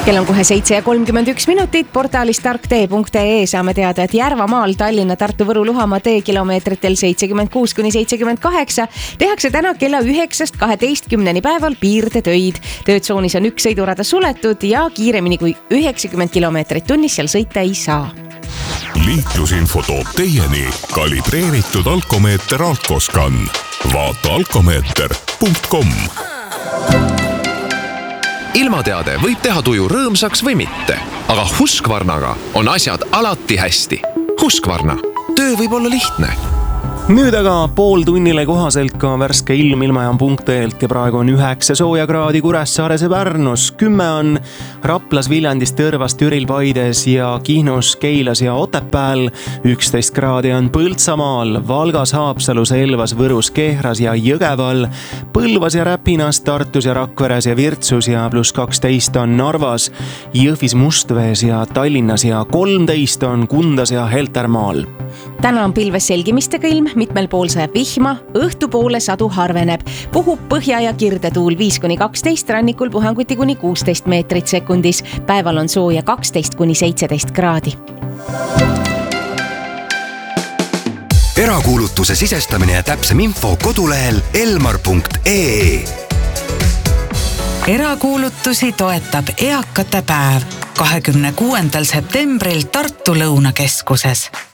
Kell on kohe 7:31 minutit. Portaalis tarktee.ee saame teada, et Järvamaal Tallinna, Tartu, Võru, Luhamaa tee kilomeetritel 76–78 tehakse täna kella 9–12 päeval piirdetöid. Töötsoonis on üks sõidurada suletud ja kiiremini kui 90 kilomeetrit tunnis seal sõita ei saa. Liiklusinfo toob teieni kalibreeritud alkomeeter Alkoscan. Vaata alkomeeter.com. Ilmateade võib teha tuju rõõmsaks või mitte, aga Husqvarnaga on asjad alati hästi. Husqvarna. Töö võib olla lihtne. Nüüd aga pooltunnile kohaselt ka värske ilm ilmajaam.eelt ja praegu on 9 sooja kraadi Kuressaares ja Pärnus, 10 on Raplas, Viljandis, Tõrvas, Türil, Paides ja Kihnus, Keilas ja Otepääl, 11 kraadi on Põltsamaal, Valgas, Haapsalus, Elvas, Võrus, Kehras ja Jõgeval, Põlvas ja Räpinas, Tartus ja Rakveres ja Virtsus ja +12 on Narvas, Jõhvis, Mustvees ja Tallinnas ja 13 on Kundas ja Heltermaal. Täna on pilves selgimistega ilm, mitmel pool sajab vihma, õhtupoole sadu harveneb. Puhub põhja- ja kirdetuul 5–12, rannikul puhanguti kuni 16 meetrit sekundis. Päeval on sooja 12–17 kraadi. Erakuulutuse sisestamine ja täpsem info kodulehel elmar.ee. Erakuulutusi toetab Eakate päev 26. septembril Tartu Lõunakeskuses.